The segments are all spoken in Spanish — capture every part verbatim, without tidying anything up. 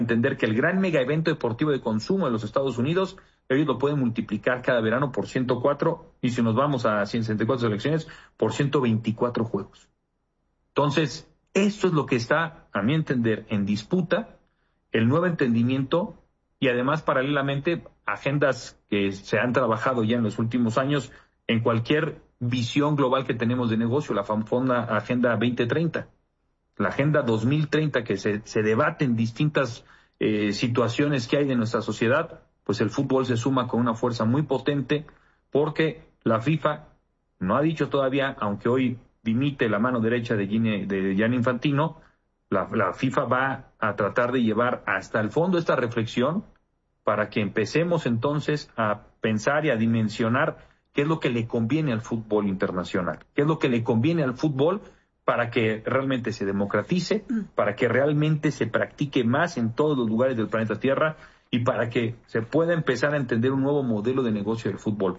entender que el gran mega evento deportivo de consumo de los Estados Unidos, ellos lo pueden multiplicar cada verano por ciento cuatro, y si nos vamos a ciento sesenta y cuatro selecciones, por ciento veinticuatro juegos. Entonces, esto es lo que está, a mi entender, en disputa, el nuevo entendimiento, y además, paralelamente, agendas que se han trabajado ya en los últimos años en cualquier visión global que tenemos de negocio, la famosa Agenda veinte treinta. La Agenda dos mil treinta, que se, se debate en distintas eh, situaciones que hay de nuestra sociedad, pues el fútbol se suma con una fuerza muy potente, porque la FIFA no ha dicho todavía, aunque hoy dimite la mano derecha de Gianni, de Gianni Infantino, la, la FIFA va a tratar de llevar hasta el fondo esta reflexión para que empecemos entonces a pensar y a dimensionar qué es lo que le conviene al fútbol internacional, qué es lo que le conviene al fútbol para que realmente se democratice, para que realmente se practique más en todos los lugares del planeta Tierra y para que se pueda empezar a entender un nuevo modelo de negocio del fútbol.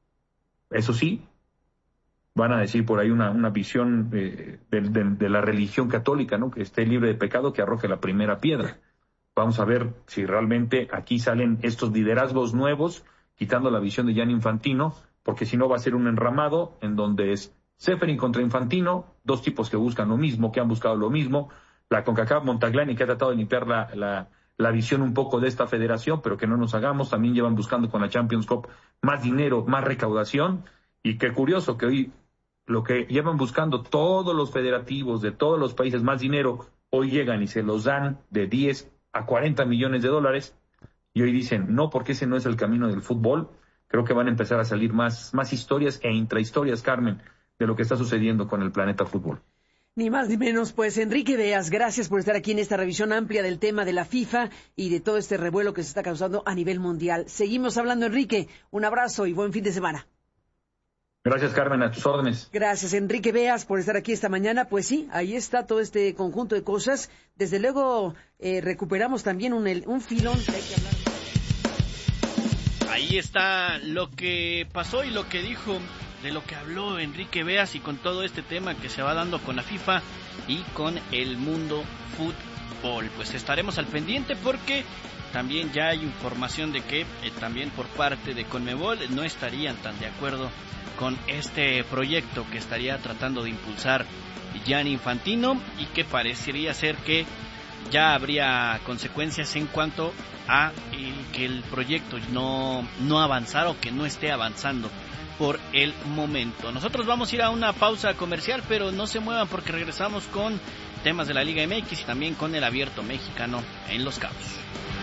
Eso sí, van a decir por ahí una, una visión eh, de, de, de la religión católica, ¿no? Que esté libre de pecado, que arroje la primera piedra. Vamos a ver si realmente aquí salen estos liderazgos nuevos, quitando la visión de Gianni Infantino, porque si no va a ser un enramado en donde es Ceferin contra Infantino, dos tipos que buscan lo mismo, que han buscado lo mismo, la CONCACAF Montaglani, que ha tratado de limpiar la, la, la visión un poco de esta federación, pero que no nos hagamos, también llevan buscando con la Champions Cup más dinero, más recaudación, y qué curioso que hoy lo que llevan buscando todos los federativos de todos los países, más dinero, hoy llegan y se los dan de diez a cuarenta millones de dólares, y hoy dicen, no, porque ese no es el camino del fútbol. Creo que van a empezar a salir más, más historias e intrahistorias, Carmen, de lo que está sucediendo con el planeta fútbol. Ni más ni menos, pues Enrique Beas, gracias por estar aquí en esta revisión amplia del tema de la FIFA y de todo este revuelo que se está causando a nivel mundial. Seguimos hablando, Enrique. Un abrazo y buen fin de semana. Gracias, Carmen, a tus órdenes. Gracias, Enrique Beas, por estar aquí esta mañana. Pues sí, ahí está todo este conjunto de cosas. Desde luego, eh, recuperamos también un, un filón que hay que hablar. Ahí está lo que pasó y lo que dijo, de lo que habló Enrique Beas, y con todo este tema que se va dando con la FIFA y con el mundo fútbol. Pues estaremos al pendiente, porque también ya hay información de que eh, también por parte de Conmebol no estarían tan de acuerdo con este proyecto que estaría tratando de impulsar Gianni Infantino, y que parecería ser que ya habría consecuencias en cuanto a eh, que el proyecto no, no avanzara o que no esté avanzando por el momento. Nosotros vamos a ir a una pausa comercial, pero no se muevan, porque regresamos con temas de la Liga M X y también con el Abierto Mexicano en Los Cabos.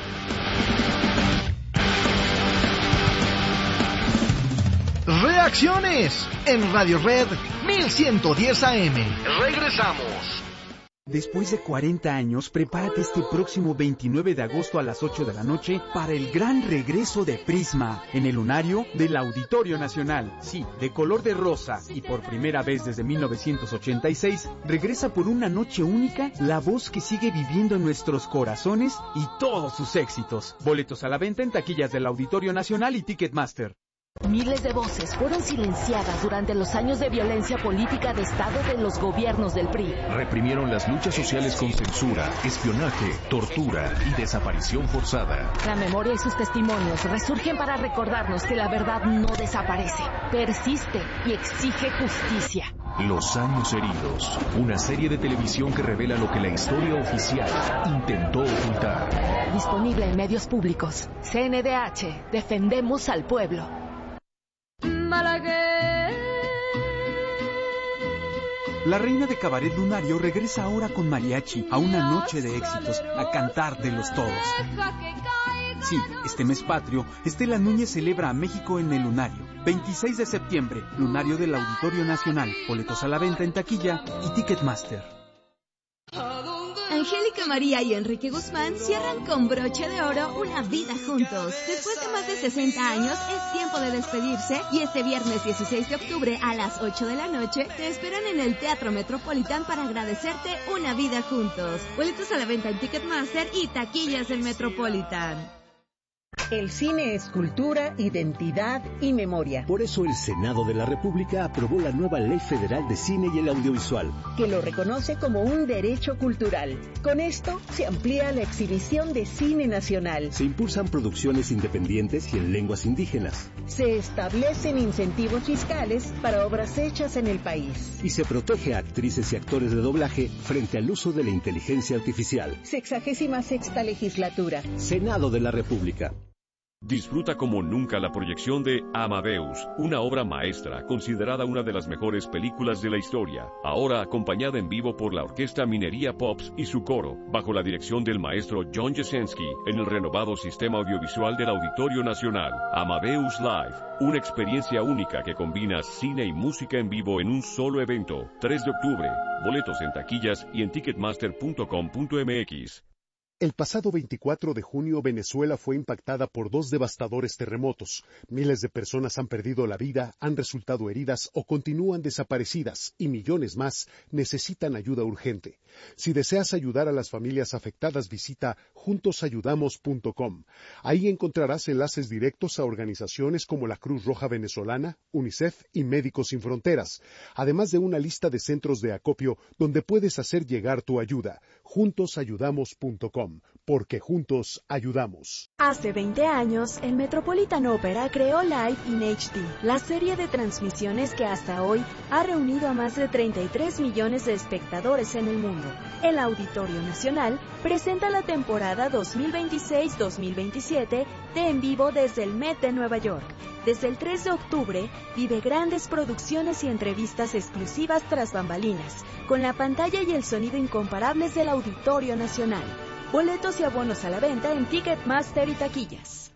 Reacciones en Radio Red mil ciento diez A M. Regresamos. Después de cuarenta años, prepárate este próximo veintinueve de agosto a las ocho de la noche para el gran regreso de Prisma en el lunario del Auditorio Nacional. Sí, de color de rosa, y por primera vez desde mil novecientos ochenta y seis, regresa por una noche única la voz que sigue viviendo en nuestros corazones y todos sus éxitos. Boletos a la venta en taquillas del Auditorio Nacional y Ticketmaster. Miles de voces fueron silenciadas durante los años de violencia política de Estado de los gobiernos del P R I. Reprimieron las luchas sociales con censura, espionaje, tortura y desaparición forzada. La memoria y sus testimonios resurgen para recordarnos que la verdad no desaparece, persiste y exige justicia. Los años heridos, una serie de televisión que revela lo que la historia oficial intentó ocultar. Disponible en medios públicos. C N D H, defendemos al pueblo. La reina de cabaret lunario regresa ahora con mariachi a una noche de éxitos, a cantar de los todos. Sí, este mes patrio, Estela Núñez celebra a México en el lunario. veintiséis de septiembre, lunario del Auditorio Nacional. Boletos a la venta en taquilla y Ticketmaster. Angélica María y Enrique Guzmán cierran con broche de oro una vida juntos. Después de más de sesenta años, es tiempo de despedirse, y este viernes dieciséis de octubre a las ocho de la noche te esperan en el Teatro Metropolitan para agradecerte una vida juntos. Boletos a la venta en Ticketmaster y taquillas del Metropolitan. El cine es cultura, identidad y memoria. Por eso el Senado de la República aprobó la nueva Ley Federal de Cine y el Audiovisual, que lo reconoce como un derecho cultural. Con esto se amplía la exhibición de cine nacional. Se impulsan producciones independientes y en lenguas indígenas. Se establecen incentivos fiscales para obras hechas en el país. Y se protege a actrices y actores de doblaje frente al uso de la inteligencia artificial. Sexagésima sexta legislatura. Senado de la República. Disfruta como nunca la proyección de Amadeus, una obra maestra considerada una de las mejores películas de la historia, ahora acompañada en vivo por la Orquesta Minería Pops y su coro, bajo la dirección del maestro John Jasenski, en el renovado sistema audiovisual del Auditorio Nacional. Amadeus Live, una experiencia única que combina cine y música en vivo en un solo evento. tres de octubre, boletos en taquillas y en ticketmaster punto com punto m x. El pasado veinticuatro de junio, Venezuela fue impactada por dos devastadores terremotos. Miles de personas han perdido la vida, han resultado heridas o continúan desaparecidas, y millones más necesitan ayuda urgente. Si deseas ayudar a las familias afectadas, visita juntos ayudamos punto com. Ahí encontrarás enlaces directos a organizaciones como la Cruz Roja Venezolana, UNICEF y Médicos Sin Fronteras, además de una lista de centros de acopio donde puedes hacer llegar tu ayuda. juntos ayudamos punto com. Porque juntos ayudamos. Hace veinte años, el Metropolitan Opera creó Live in H D, la serie de transmisiones que hasta hoy ha reunido a más de treinta y tres millones de espectadores en el mundo. El Auditorio Nacional presenta la temporada dos mil veintiséis dos mil veintisiete de En Vivo desde el Met de Nueva York. Desde el tres de octubre, vive grandes producciones y entrevistas exclusivas tras bambalinas, con la pantalla y el sonido incomparables del Auditorio Nacional. Boletos y abonos a la venta en Ticketmaster y taquillas.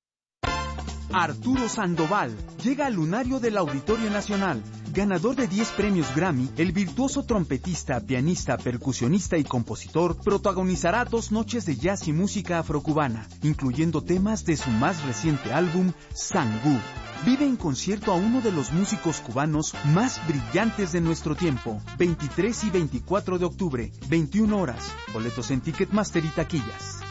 Arturo Sandoval llega al lunario del Auditorio Nacional. Ganador de diez premios Grammy, el virtuoso trompetista, pianista, percusionista y compositor protagonizará dos noches de jazz y música afrocubana, incluyendo temas de su más reciente álbum, Sangú. Vive en concierto a uno de los músicos cubanos más brillantes de nuestro tiempo. veintitrés y veinticuatro de octubre, veintiuna horas. Boletos en Ticketmaster y taquillas.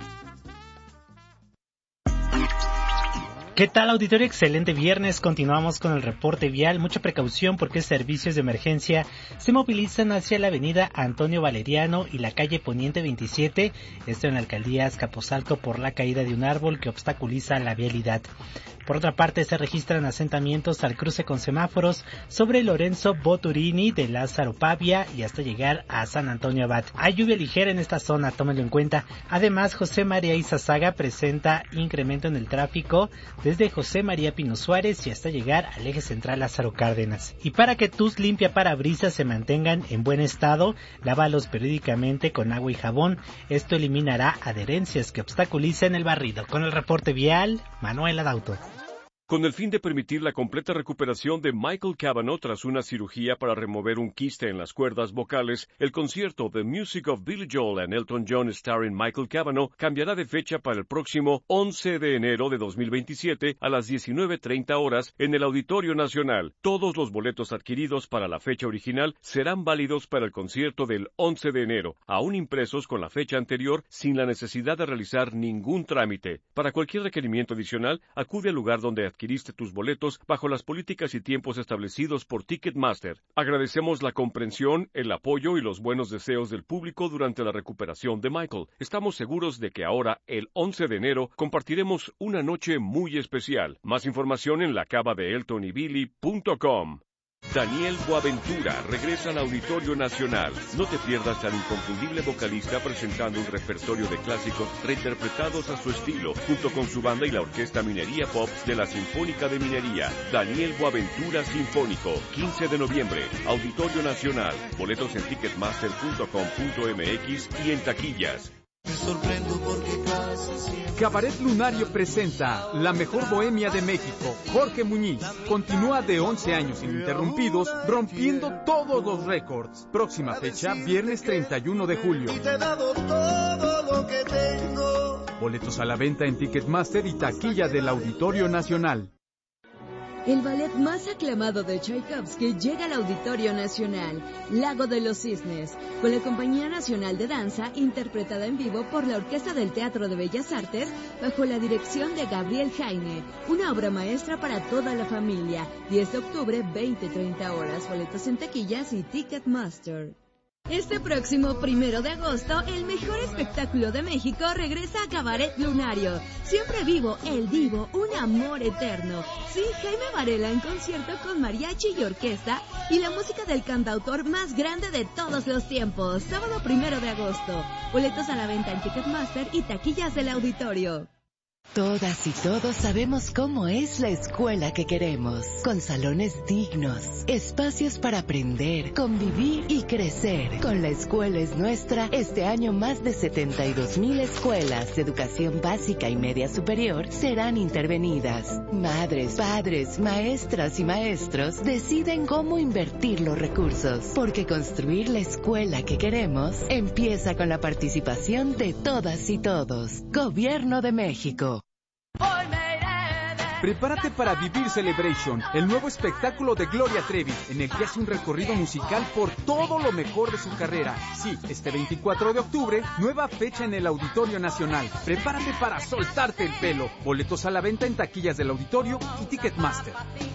¿Qué tal, auditorio? Excelente viernes. Continuamos con el reporte vial. Mucha precaución porque servicios de emergencia se movilizan hacia la avenida Antonio Valeriano y la calle Poniente veintisiete, esto en la alcaldía Azcapotzalco, por la caída de un árbol que obstaculiza la vialidad. Por otra parte, se registran asentamientos al cruce con semáforos sobre Lorenzo Boturini de Lázaro Pavia y hasta llegar a San Antonio Abad. Hay lluvia ligera en esta zona, tómenlo en cuenta. Además, José María Izazaga presenta incremento en el tráfico desde José María Pino Suárez y hasta llegar al eje central Lázaro Cárdenas. Y para que tus limpiaparabrisas se mantengan en buen estado, lávalos periódicamente con agua y jabón. Esto eliminará adherencias que obstaculicen el barrido. Con el reporte vial, Manuel Adauto. Con el fin de permitir la completa recuperación de Michael Cavanaugh tras una cirugía para remover un quiste en las cuerdas vocales, el concierto The Music of Billy Joel and Elton John starring Michael Cavanaugh cambiará de fecha para el próximo once de enero de dos mil veintisiete a las diecinueve treinta horas en el Auditorio Nacional. Todos los boletos adquiridos para la fecha original serán válidos para el concierto del once de enero, aún impresos con la fecha anterior sin la necesidad de realizar ningún trámite. Para cualquier requerimiento adicional, acude al lugar donde adquiriste tus boletos bajo las políticas y tiempos establecidos por Ticketmaster. Agradecemos la comprensión, el apoyo y los buenos deseos del público durante la recuperación de Michael. Estamos seguros de que ahora, el once de enero, compartiremos una noche muy especial. Más información en la cava de elton y billy punto com. Daniel Boaventura regresa al Auditorio Nacional. No te pierdas al inconfundible vocalista presentando un repertorio de clásicos reinterpretados a su estilo, junto con su banda y la Orquesta Minería Pop de la Sinfónica de Minería. Daniel Boaventura Sinfónico, quince de noviembre, Auditorio Nacional. Boletos en ticketmaster punto com punto m x y en taquillas. Me sorprendo porque casi siempre... Cabaret Lunario presenta La Mejor Bohemia de México. Jorge Muñiz continúa de once años ininterrumpidos, rompiendo todos los récords. Próxima fecha, viernes treinta y uno de julio. Y te he dado todo lo que tengo. Boletos a la venta en Ticketmaster y taquilla del Auditorio Nacional. El ballet más aclamado de Tchaikovsky llega al Auditorio Nacional, Lago de los Cisnes, con la Compañía Nacional de Danza, interpretada en vivo por la Orquesta del Teatro de Bellas Artes, bajo la dirección de Gabriel Jaime. Una obra maestra para toda la familia. diez de octubre, veinte treinta horas. Boletos en taquillas y Ticketmaster. Este próximo primero de agosto, el mejor espectáculo de México regresa a Cabaret Lunario. Siempre vivo, el divo, un amor eterno. Sí, Jaime Varela en concierto con mariachi y orquesta y la música del cantautor más grande de todos los tiempos. Sábado primero de agosto. Boletos a la venta en Ticketmaster y taquillas del auditorio. Todas y todos sabemos cómo es la escuela que queremos, con salones dignos, espacios para aprender, convivir y crecer. Con La Escuela es Nuestra, este año más de setenta y dos mil escuelas de educación básica y media superior serán intervenidas. Madres, padres, maestras y maestros deciden cómo invertir los recursos, porque construir la escuela que queremos empieza con la participación de todas y todos. Gobierno de México. Prepárate para Vivir Celebration, el nuevo espectáculo de Gloria Trevi, en el que hace un recorrido musical por todo lo mejor de su carrera. Sí, este veinticuatro de octubre, nueva fecha en el Auditorio Nacional. Prepárate para soltarte el pelo. Boletos a la venta en taquillas del auditorio y Ticketmaster.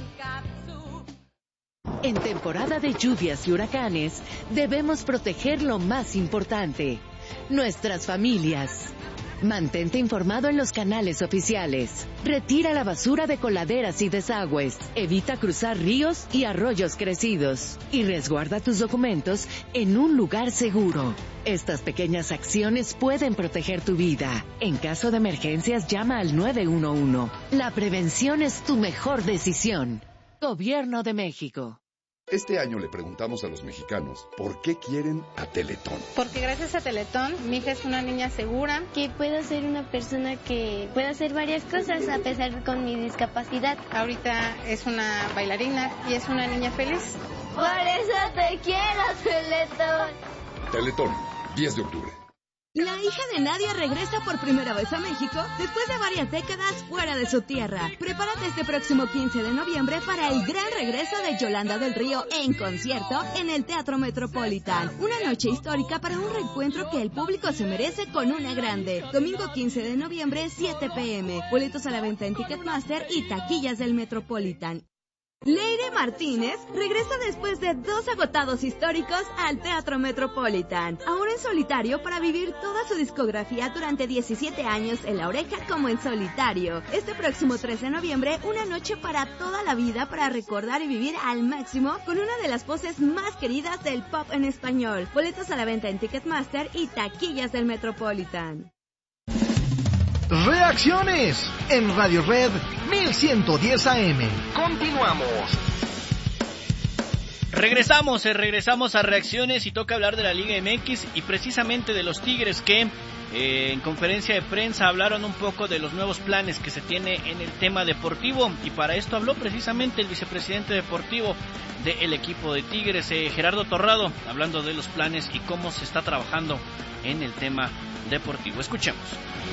En temporada de lluvias y huracanes, debemos proteger lo más importante, nuestras familias. Mantente informado en los canales oficiales. Retira la basura de coladeras y desagües. Evita cruzar ríos y arroyos crecidos. Y resguarda tus documentos en un lugar seguro. Estas pequeñas acciones pueden proteger tu vida. En caso de emergencias, llama al nueve uno uno. La prevención es tu mejor decisión. Gobierno de México. Este año le preguntamos a los mexicanos por qué quieren a Teletón. Porque gracias a Teletón, mi hija es una niña segura. Que puedo ser una persona que puede hacer varias cosas a pesar de con mi discapacidad. Ahorita es una bailarina y es una niña feliz. Por eso te quiero, Teletón. Teletón, diez de octubre. La hija de Nadia regresa por primera vez a México después de varias décadas fuera de su tierra. Prepárate este próximo quince de noviembre para el gran regreso de Yolanda del Río en concierto en el Teatro Metropolitan. Una noche histórica para un reencuentro que el público se merece con una grande. Domingo quince de noviembre, siete pe eme. Boletos a la venta en Ticketmaster y taquillas del Metropolitan. Leire Martínez regresa después de dos agotados históricos al Teatro Metropolitan, ahora en solitario para vivir toda su discografía durante diecisiete años en La Oreja como en solitario. Este próximo trece de noviembre, una noche para toda la vida para recordar y vivir al máximo con una de las voces más queridas del pop en español. Boletos a la venta en Ticketmaster y taquillas del Metropolitan. Reacciones en Radio Red mil ciento diez A M. Continuamos. Regresamos, eh, regresamos a Reacciones y toca hablar de la Liga eme equis y precisamente de los Tigres que eh, en conferencia de prensa hablaron un poco de los nuevos planes que se tiene en el tema deportivo y para esto habló precisamente el vicepresidente deportivo del equipo de Tigres, eh, Gerardo Torrado, hablando de los planes y cómo se está trabajando en el tema deportivo. Escuchemos.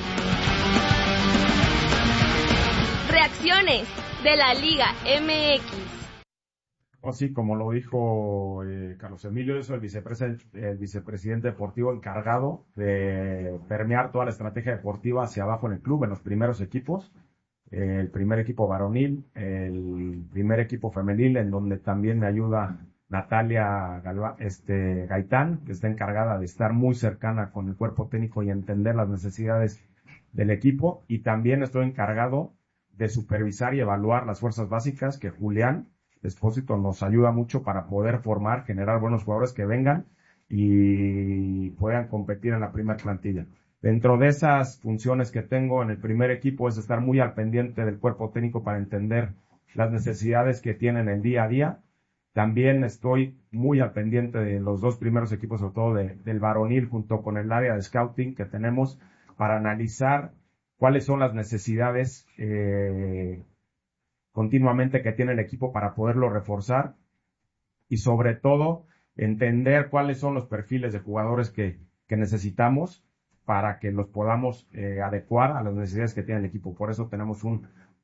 Reacciones de la Liga eme equis. Así como lo dijo eh, Carlos Emilio, yo soy el vicepresidente, el vicepresidente deportivo encargado de permear toda la estrategia deportiva hacia abajo en el club, en los primeros equipos, eh, el primer equipo varonil, el primer equipo femenil, en donde también me ayuda Natalia Galva, este, Gaitán, que está encargada de estar muy cercana con el cuerpo técnico y entender las necesidades del equipo, y también estoy encargado de supervisar y evaluar las fuerzas básicas, que Julián Espósito nos ayuda mucho para poder formar, generar buenos jugadores que vengan y puedan competir en la primera plantilla. Dentro de esas funciones que tengo en el primer equipo es estar muy al pendiente del cuerpo técnico para entender las necesidades que tienen el día a día. También estoy muy al pendiente de los dos primeros equipos, sobre todo de, del varonil, junto con el área de scouting que tenemos para analizar cuáles son las necesidades eh, continuamente que tiene el equipo para poderlo reforzar y sobre todo entender cuáles son los perfiles de jugadores que, que necesitamos para que los podamos eh, adecuar a las necesidades que tiene el equipo. Por eso tenemos un,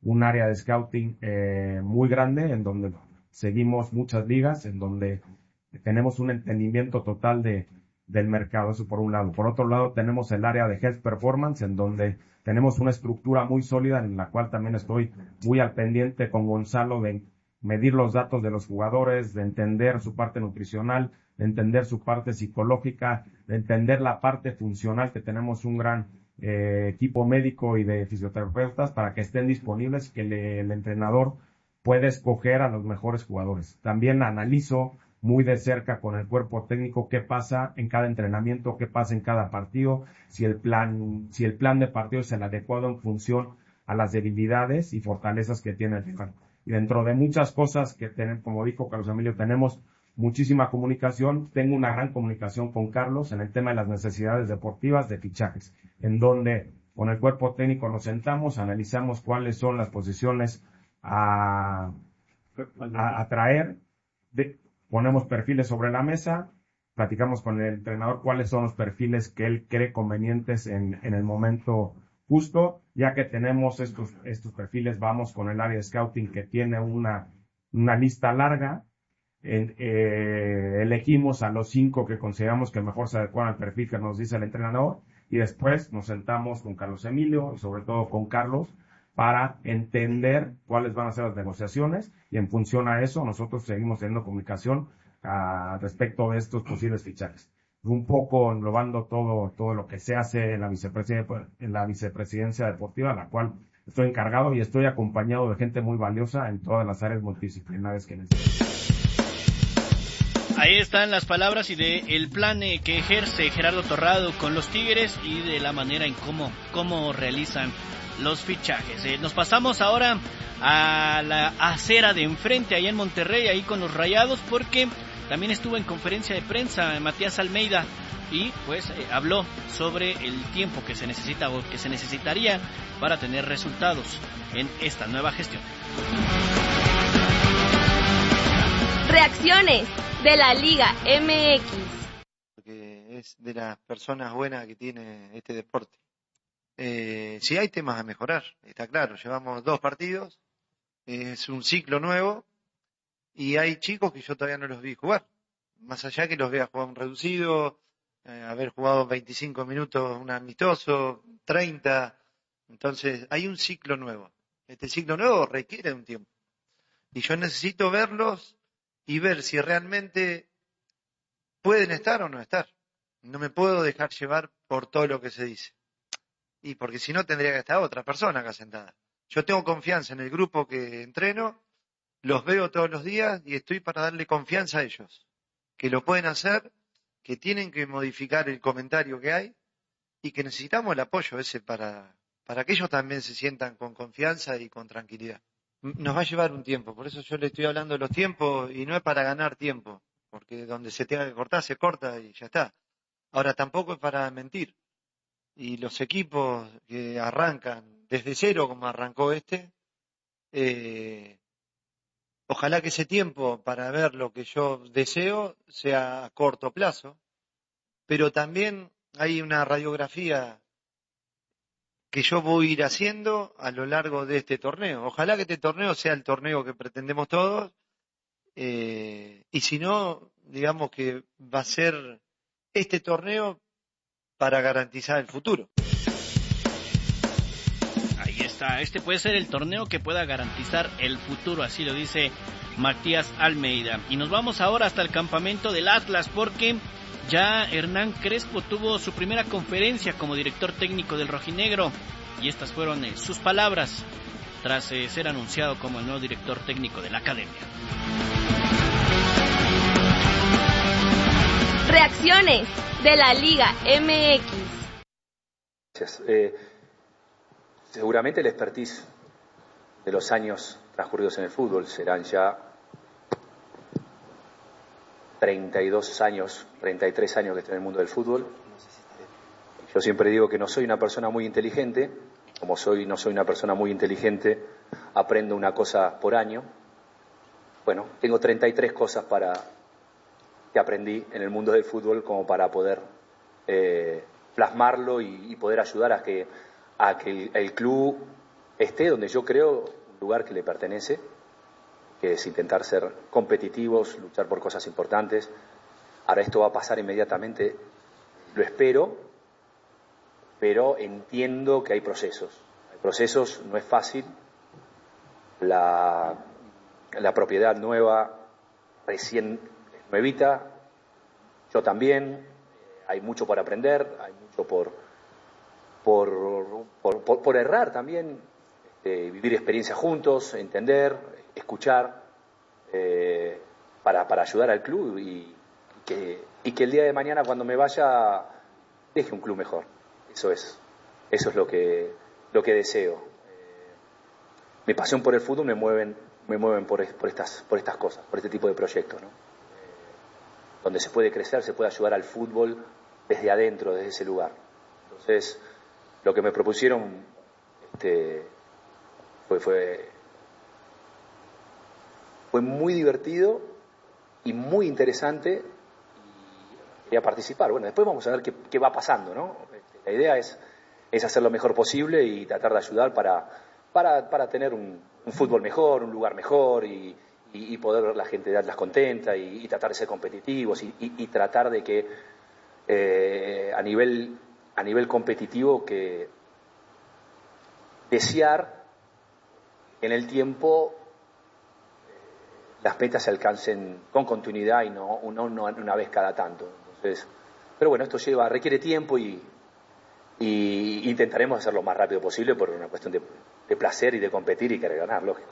un área de scouting eh, muy grande, en donde seguimos muchas ligas, en donde tenemos un entendimiento total de, del mercado, eso por un lado. Por otro lado, tenemos el área de Health Performance, en donde tenemos una estructura muy sólida, en la cual también estoy muy al pendiente con Gonzalo de medir los datos de los jugadores, de entender su parte nutricional, de entender su parte psicológica, de entender la parte funcional, que tenemos un gran eh, equipo médico y de fisioterapeutas para que estén disponibles, que le, el entrenador pueda escoger a los mejores jugadores. También analizo muy de cerca con el cuerpo técnico qué pasa en cada entrenamiento, qué pasa en cada partido, si el plan, si el plan de partido es el adecuado en función a las debilidades y fortalezas que tiene el rival. Y dentro de muchas cosas que tenemos, como dijo Carlos Emilio, tenemos muchísima comunicación. Tengo una gran comunicación con Carlos en el tema de las necesidades deportivas de fichajes, en donde con el cuerpo técnico nos sentamos, analizamos cuáles son las posiciones a, a, a traer, de, ponemos perfiles sobre la mesa, platicamos con el entrenador cuáles son los perfiles que él cree convenientes en, en el momento justo. Ya que tenemos estos, estos perfiles, vamos con el área de scouting, que tiene una, una lista larga. En, eh, elegimos a los cinco que consideramos que mejor se adecuan al perfil que nos dice el entrenador, y después nos sentamos con Carlos Emilio y sobre todo con Carlos para entender cuáles van a ser las negociaciones, y en función a eso nosotros seguimos teniendo comunicación a, respecto de estos posibles fichajes. Un poco englobando todo, todo lo que se hace en la vicepresidencia, en la vicepresidencia deportiva, la cual estoy encargado y estoy acompañado de gente muy valiosa en todas las áreas multidisciplinares que necesito. Ahí están las palabras y de el plan eh, que ejerce Gerardo Torrado con los Tigres y de la manera en cómo, cómo realizan los fichajes. Eh, nos pasamos ahora a la acera de enfrente, allá en Monterrey, ahí con los Rayados, porque también estuvo en conferencia de prensa Matías Almeida y pues eh, habló sobre el tiempo que se necesita o que se necesitaría para tener resultados en esta nueva gestión. Reacciones de la Liga M X. Porque es de las personas buenas que tiene este deporte. Eh, sí hay temas a mejorar, está claro. Llevamos dos partidos, es un ciclo nuevo y hay chicos que yo todavía no los vi jugar. Más allá que los vea jugar un reducido, eh, haber jugado veinticinco minutos un amistoso, treinta. Entonces hay un ciclo nuevo. Este ciclo nuevo requiere un tiempo. Y yo necesito verlos y ver si realmente pueden estar o no estar. No me puedo dejar llevar por todo lo que se dice. Y porque si no tendría que estar otra persona acá sentada. Yo tengo confianza en el grupo que entreno, los veo todos los días y estoy para darle confianza a ellos. Que lo pueden hacer, que tienen que modificar el comentario que hay y que necesitamos el apoyo ese para, para que ellos también se sientan con confianza y con tranquilidad. Nos va a llevar un tiempo, por eso yo le estoy hablando de los tiempos y no es para ganar tiempo, porque donde se tenga que cortar, se corta y ya está. Ahora tampoco es para mentir. Y los equipos que arrancan desde cero, como arrancó este, eh, ojalá que ese tiempo para ver lo que yo deseo sea a corto plazo, pero también hay una radiografía que yo voy a ir haciendo a lo largo de este torneo. Ojalá que este torneo sea el torneo que pretendemos todos, eh, y si no, digamos que va a ser este torneo para garantizar el futuro. Ahí está, este puede ser el torneo que pueda garantizar el futuro, así lo dice Matías Almeida. Y nos vamos ahora hasta el campamento del Atlas, porque ya Hernán Crespo tuvo su primera conferencia como director técnico del rojinegro, y estas fueron eh, sus palabras tras eh, ser anunciado como el nuevo director técnico de la academia. Reacciones de la Liga M X. Gracias. Eh, seguramente el expertise de los años transcurridos en el fútbol serán ya treinta y dos años, treinta y tres años que estoy en el mundo del fútbol. Yo siempre digo que no soy una persona muy inteligente, como soy, no soy una persona muy inteligente, aprendo una cosa por año. Bueno, tengo treinta y tres cosas para que aprendí en el mundo del fútbol como para poder eh, plasmarlo y, y poder ayudar a que, a que el, el club esté donde yo creo, un lugar que le pertenece, que es intentar ser competitivos, luchar por cosas importantes. Ahora esto va a pasar inmediatamente, lo espero, pero entiendo que hay procesos. Hay procesos, no es fácil. La, la propiedad nueva, recién nuevita, yo también, hay mucho por aprender, hay mucho por, por, por, por, por errar también, este, vivir experiencias juntos, entender, escuchar, eh, para, para ayudar al club y, y, que, y que el día de mañana cuando me vaya deje un club mejor. Eso es, eso es lo que, lo que deseo. Eh, mi pasión por el fútbol me mueven, me mueven por, por, estas, por estas cosas, por este tipo de proyectos, ¿no? Eh, donde se puede crecer, se puede ayudar al fútbol desde adentro, desde ese lugar. Entonces, lo que me propusieron este, fue, fue, fue muy divertido y muy interesante y quería participar. Bueno, después vamos a ver qué, qué va pasando, ¿no? La idea es, es hacer lo mejor posible y tratar de ayudar para, para, para tener un, un fútbol mejor, un lugar mejor y, y, y poder ver la gente darlas contenta y, y tratar de ser competitivos y, y, y tratar de que eh, a nivel a nivel competitivo que desear en el tiempo eh, las metas se alcancen con continuidad y no, no, no una vez cada tanto. Entonces, pero bueno, esto lleva requiere tiempo y y intentaremos hacerlo lo más rápido posible por una cuestión de, de placer y de competir y querer ganar, lógico.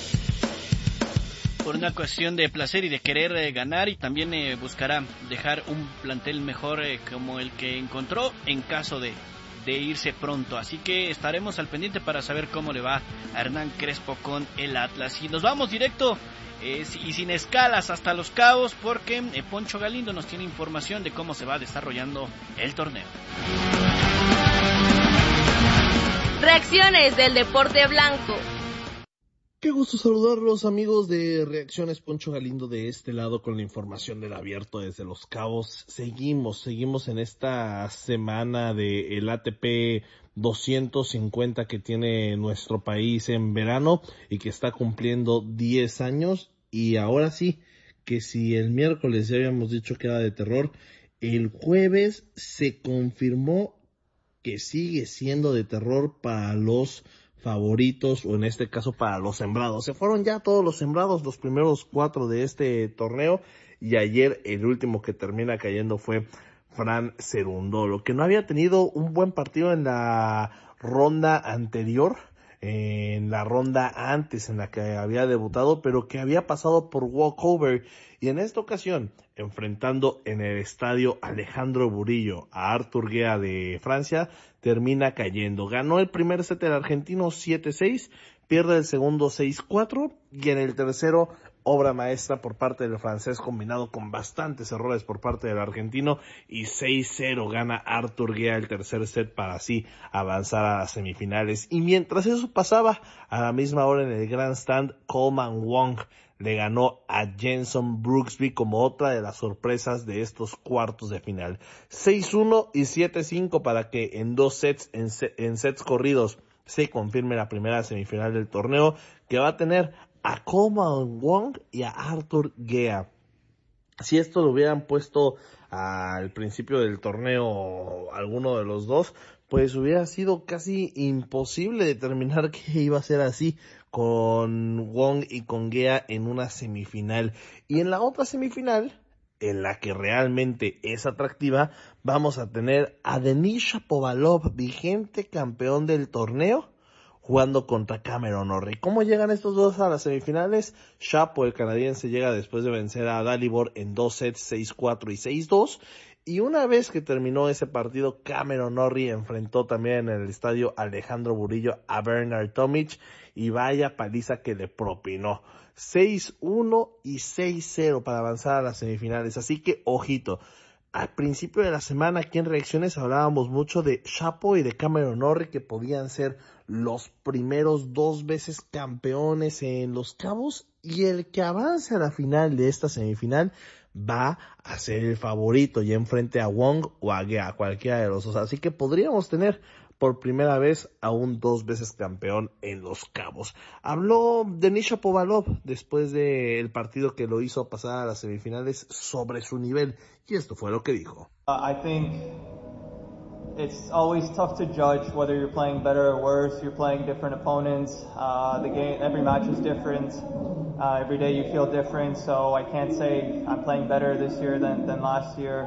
Por una cuestión de placer y de querer eh, ganar y también eh, buscará dejar un plantel mejor eh, como el que encontró en caso de, de irse pronto. Así que estaremos al pendiente para saber cómo le va a Hernán Crespo con el Atlas. Y nos vamos directo eh, y sin escalas hasta Los Cabos porque eh, Poncho Galindo nos tiene información de cómo se va desarrollando el torneo. Reacciones del deporte blanco. Qué gusto saludarlos, amigos de Reacciones. Poncho Galindo de este lado con la información del abierto desde Los Cabos. Seguimos, seguimos en esta semana del A T P doscientos cincuenta que tiene nuestro país en verano y que está cumpliendo diez años. Y ahora sí, que si el miércoles ya habíamos dicho que era de terror, el jueves se confirmó que sigue siendo de terror para los favoritos, o en este caso para los sembrados. Se fueron ya todos los sembrados, los primeros cuatro de este torneo, y ayer el último que termina cayendo fue Fran Cerundolo, que no había tenido un buen partido en la ronda anterior, en la ronda antes en la que había debutado, pero que había pasado por walkover, y en esta ocasión, enfrentando en el estadio Alejandro Burillo a Artur Guea de Francia, termina cayendo. Ganó el primer set el argentino siete seis, pierde el segundo seis cuatro, y en el tercero, obra maestra por parte del francés combinado con bastantes errores por parte del argentino, y seis cero gana Artur Guea el tercer set para así avanzar a las semifinales. Y mientras eso pasaba, a la misma hora en el Grandstand, Coleman Wong le ganó a Jenson Brooksby como otra de las sorpresas de estos cuartos de final. seis uno y siete cinco para que en dos sets, en, se- en sets corridos, se confirme la primera semifinal del torneo, que va a tener a Coleman Wong y a Artur Guea. Si esto lo hubieran puesto al principio del torneo alguno de los dos, pues hubiera sido casi imposible determinar que iba a ser así, con Wong y con Guea en una semifinal. Y en la otra semifinal, en la que realmente es atractiva, vamos a tener a Denis Shapovalov, vigente campeón del torneo, jugando contra Cameron Norrie. ¿Cómo llegan estos dos a las semifinales? Shapo, el canadiense, llega después de vencer a Dalibor en dos sets, seis cuatro y seis dos. Y una vez que terminó ese partido, Cameron Norrie enfrentó también en el estadio Alejandro Burillo a Bernard Tomic, y vaya paliza que le propinó. seis uno y seis cero para avanzar a las semifinales. Así que, ojito. Al principio de la semana, aquí en Reacciones, hablábamos mucho de Shapo y de Cameron Norrie, que podían ser los primeros dos veces campeones en Los Cabos, y el que avance a la final de esta semifinal va a ser el favorito, ya enfrente a Wong o a Guea, cualquiera de los dos. Así que podríamos tener por primera vez a un dos veces campeón en Los Cabos. Habló Denis Shapovalov después del partido que lo hizo pasar a las semifinales sobre su nivel, y esto fue lo que dijo. Uh, I think it's always tough to judge whether you're playing better or worse. You're playing different opponents. Uh, the game, every match is different. Uh, every day you feel different, so I can't say I'm playing better this year than, than last year.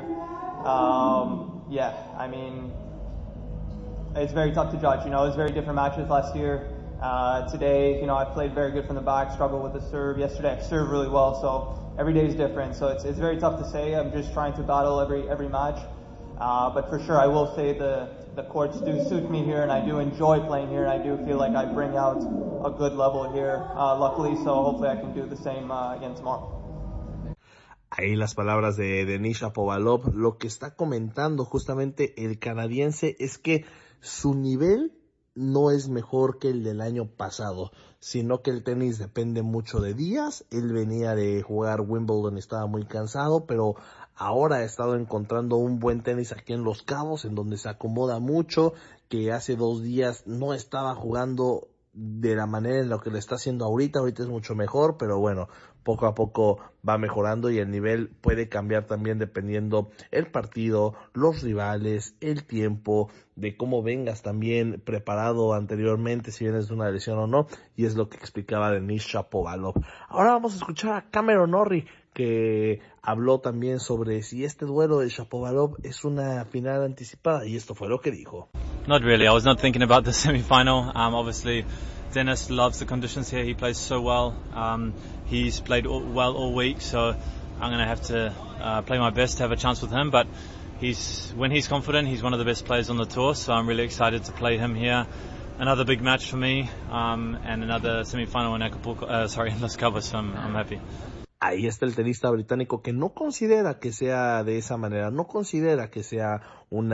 Um, yeah, I mean, it's very tough to judge. You know, it's very different matches last year. Uh, today, you know, I played very good from the back, struggled with the serve. Yesterday, I served really well, so every day is different. So it's it's very tough to say. I'm just trying to battle every every match. Uh, but for sure, I will say the the courts do suit me here, and I do enjoy playing here, and I do feel like I bring out a good level here, uh, luckily. So hopefully, I can do the same uh, again tomorrow. Ahí las palabras de Denis Shapovalov. Lo que está comentando justamente el canadiense es que su nivel no es mejor que el del año pasado, sino que el tenis depende mucho de días. Él venía de jugar Wimbledon, estaba muy cansado, pero ahora ha estado encontrando un buen tenis aquí en Los Cabos, en donde se acomoda mucho, que hace dos días no estaba jugando de la manera en la que lo está haciendo ahorita. Ahorita es mucho mejor, pero bueno, poco a poco va mejorando y el nivel puede cambiar también dependiendo el partido, los rivales, el tiempo, de cómo vengas también preparado anteriormente, si vienes de una lesión o no, y es lo que explicaba Denis Shapovalov. Ahora vamos a escuchar a Cameron Norrie, que habló también sobre si este duelo de Shapovalov es una final anticipada, y esto fue lo que dijo. Not really. I was not thinking about the semi-final. Um, obviously, Dennis loves the conditions here. He plays so well. Um, he's played all, well all week, so I'm going to have to uh, play my best to have a chance with him. But he's when he's confident, he's one of the best players on the tour, so I'm really excited to play him here. Another big match for me, um, and another semi-final in Acapulco. Uh, sorry, in Los Cabos. So I'm, I'm happy. Ahí está el tenista británico que no considera que sea de esa manera, no considera que sea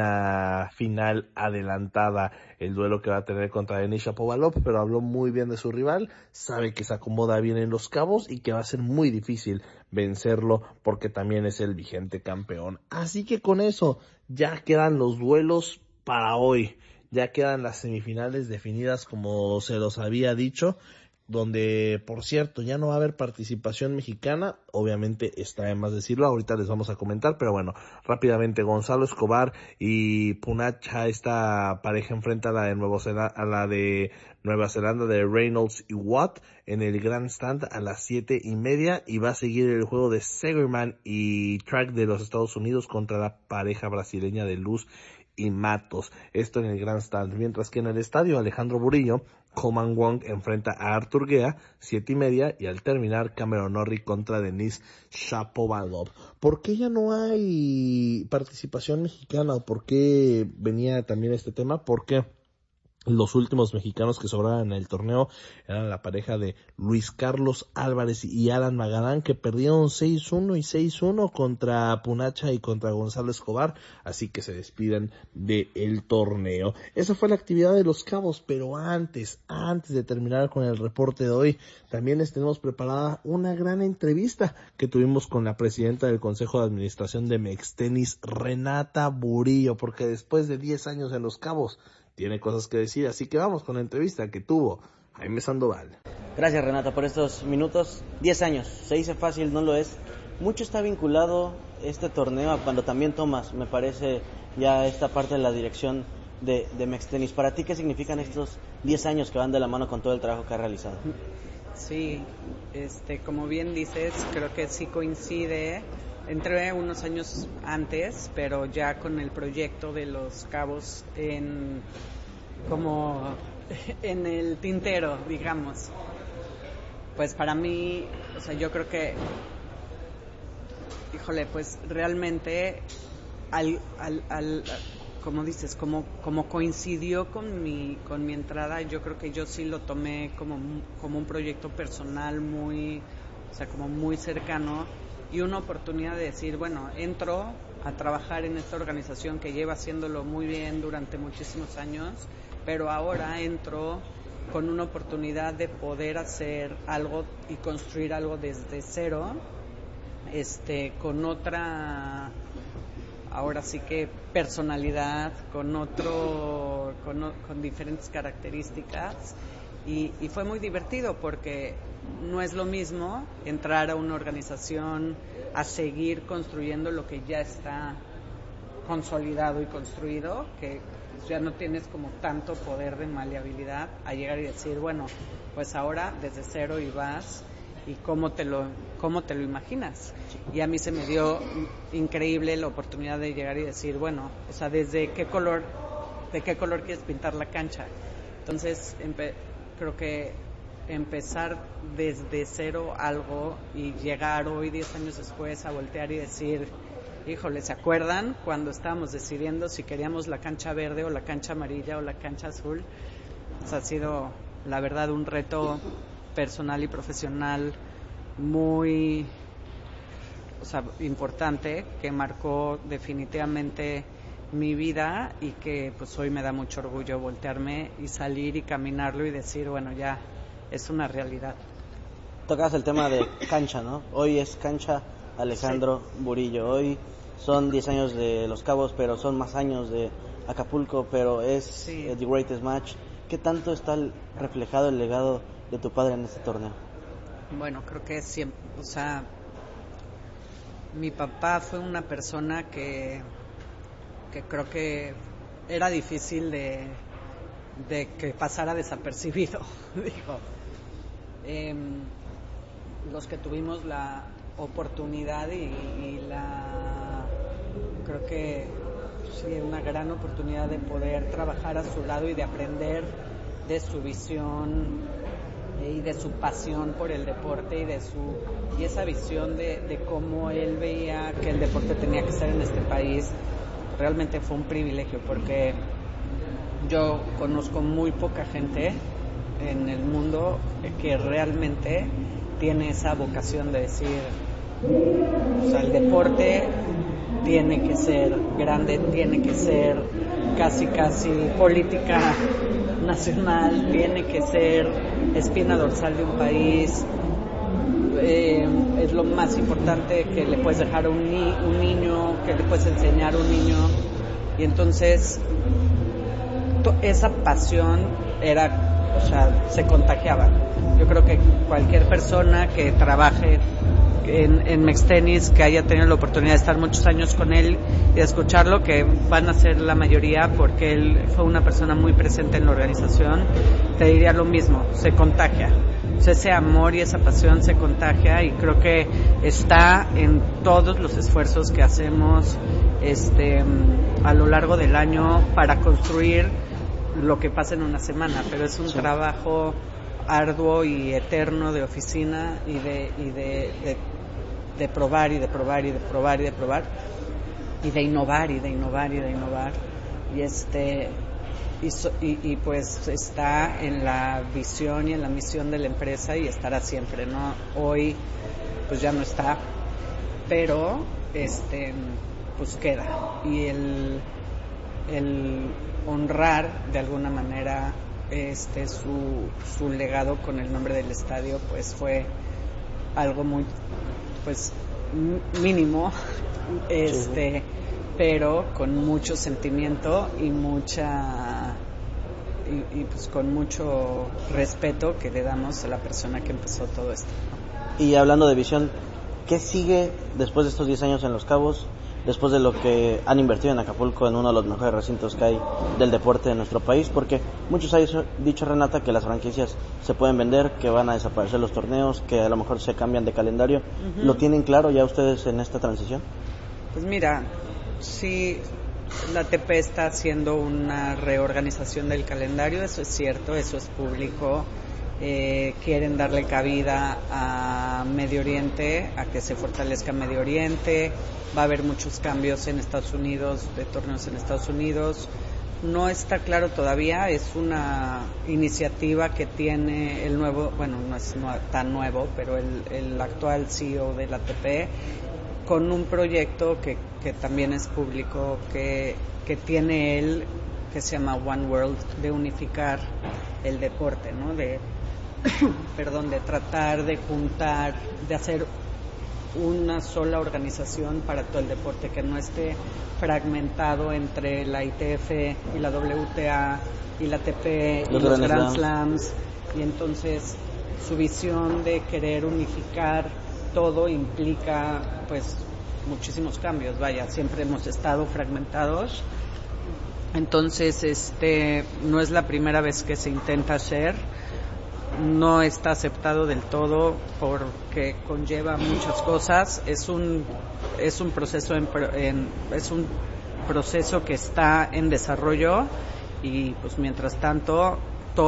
una final adelantada el duelo que va a tener contra Denis Shapovalov, pero habló muy bien de su rival, sabe que se acomoda bien en Los Cabos y que va a ser muy difícil vencerlo porque también es el vigente campeón. Así que con eso ya quedan los duelos para hoy, ya quedan las semifinales definidas como se los había dicho, donde, por cierto, ya no va a haber participación mexicana. Obviamente está de más decirlo, ahorita les vamos a comentar, pero bueno, rápidamente Gonzalo Escobar y Punacha, esta pareja enfrenta a la de Nueva Zelanda, a la de Nueva Zelanda de Reynolds y Watt en el Grandstand a las siete y media, y va a seguir el juego de Segerman y Track de los Estados Unidos contra la pareja brasileña de Luz y Matos, esto en el Grandstand, mientras que en el estadio Alejandro Burillo, Coleman Wong enfrenta a Artur Guea, siete y media, y al terminar Cameron Norrie contra Denis Shapovalov. ¿Por qué ya no hay participación mexicana o por qué venía también este tema? Porque los últimos mexicanos que sobraban en el torneo eran la pareja de Luis Carlos Álvarez y Alan Magadán, que perdieron seis uno y seis uno contra Punacha y contra Gonzalo Escobar, así que se despiden del torneo. Esa fue la actividad de Los Cabos, pero antes, antes de terminar con el reporte de hoy, también les tenemos preparada una gran entrevista que tuvimos con la presidenta del Consejo de Administración de Mextenis, Renata Burillo, porque después de diez años en Los Cabos, tiene cosas que decir, así que vamos con la entrevista que tuvo Jaime Sandoval. Gracias, Renata, por estos minutos. Diez años, se dice fácil, no lo es. Mucho está vinculado este torneo a cuando también tomas, me parece, ya esta parte de la dirección de, de Mextenis. Para ti, ¿qué significan estos diez años que van de la mano con todo el trabajo que has realizado? Sí, este, como bien dices, creo que sí coincide. Entré unos años antes, pero ya con el proyecto de Los Cabos en como en el tintero, digamos. Pues para mí, o sea, yo creo que, híjole, pues realmente, al, al, al como dices, como como coincidió con mi con mi entrada, yo creo que yo sí lo tomé como como un proyecto personal muy, o sea, como muy cercano. Y una oportunidad de decir, bueno, entro a trabajar en esta organización que lleva haciéndolo muy bien durante muchísimos años, pero ahora entro con una oportunidad de poder hacer algo y construir algo desde cero, este, con otra, ahora sí que personalidad, con otro, con, con diferentes características, y, y fue muy divertido porque no es lo mismo entrar a una organización a seguir construyendo lo que ya está consolidado y construido, que ya no tienes como tanto poder de maleabilidad, a llegar y decir, bueno, pues ahora desde cero y vas, y cómo te lo cómo te lo imaginas. Y a mí se me dio increíble la oportunidad de llegar y decir, bueno, o sea, desde qué color, de qué color quieres pintar la cancha. Entonces, empe- creo que empezar desde cero algo y llegar hoy, diez años después, a voltear y decir, híjole, ¿se acuerdan cuando estábamos decidiendo si queríamos la cancha verde o la cancha amarilla o la cancha azul? O sea, ha sido, la verdad, un reto personal y profesional muy, o sea, importante, que marcó definitivamente mi vida y que pues hoy me da mucho orgullo voltearme y salir y caminarlo y decir, bueno, ya es una realidad. Tocas el tema de cancha, ¿no? Hoy es cancha Alejandro sí. Burillo. Hoy son diez años de Los Cabos, pero son más años de Acapulco, pero es sí. The Greatest Match. ¿Qué tanto está reflejado el legado de tu padre en este torneo? Bueno, creo que siempre, o sea, mi papá fue una persona que, que creo que era difícil de, de que pasara desapercibido. Digo, eh, los que tuvimos la oportunidad y, y la, creo que sí, una gran oportunidad de poder trabajar a su lado y de aprender de su visión y de su pasión por el deporte y de su y esa visión de, de cómo él veía que el deporte tenía que ser en este país. Realmente fue un privilegio porque yo conozco muy poca gente en el mundo que realmente tiene esa vocación de decir, o sea, el deporte tiene que ser grande, tiene que ser casi casi política nacional, tiene que ser espina dorsal de un país, eh, es lo más importante que le puedes dejar a un, ni- un niño, que le puedes enseñar a un niño, y entonces to- esa pasión era, o sea, se contagiaba. Yo creo que cualquier persona que trabaje en, en Mextenis, que haya tenido la oportunidad de estar muchos años con él y de escucharlo, que van a ser la mayoría porque él fue una persona muy presente en la organización, te diría lo mismo, se contagia. O sea, ese amor y esa pasión se contagia, y creo que está en todos los esfuerzos que hacemos este a lo largo del año para construir lo que pasa en una semana, pero es un sí. trabajo arduo y eterno de oficina y de y de, de de probar y de probar y de probar y de probar y de innovar y de innovar y de innovar y este y, so, y, y pues está en la visión y en la misión de la empresa, y estará siempre, ¿no? Hoy pues ya no está, pero este pues queda, y el el honrar de alguna manera este su su legado con el nombre del estadio pues fue algo muy pues mínimo, este sí. pero con mucho sentimiento y mucha y, y pues con mucho respeto que le damos a la persona que empezó todo esto, ¿no? Y hablando de visión, ¿qué sigue después de estos diez años en Los Cabos? Después de lo que han invertido en Acapulco, en uno de los mejores recintos que hay del deporte de nuestro país, porque muchos han dicho, Renata, que las franquicias se pueden vender, que van a desaparecer los torneos, que a lo mejor se cambian de calendario. Uh-huh. ¿Lo tienen claro ya ustedes en esta transición? Pues mira, sí, la A T P está haciendo una reorganización del calendario, eso es cierto, eso es público. Eh, quieren darle cabida a Medio Oriente, a que se fortalezca Medio Oriente. Va a haber muchos cambios en Estados Unidos, de torneos en Estados Unidos. No está claro todavía, es una iniciativa que tiene el nuevo, bueno, no es no, tan nuevo, pero el, el actual C E O de la A T P, con un proyecto que, que también es público, que, que tiene él, que se llama One World, de unificar el deporte, ¿no? De perdón, de tratar de juntar, de hacer una sola organización para todo el deporte, que no esté fragmentado entre la I T F y la W T A y la A T P y los Grand Slams. Y entonces su visión de querer unificar todo implica pues muchísimos cambios. Vaya, siempre hemos estado fragmentados. Entonces, este, no es la primera vez que se intenta hacer. No está aceptado del todo porque conlleva muchas cosas. Es un es un proceso en, en, es un proceso que está en desarrollo y pues mientras tanto